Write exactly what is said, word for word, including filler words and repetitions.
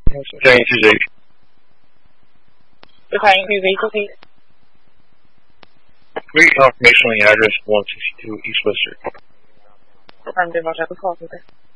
James is eight. Requiring three vehicle, please. Great confirmation on the address one sixty-two East West Street. Affirmative, I'll check the call, please.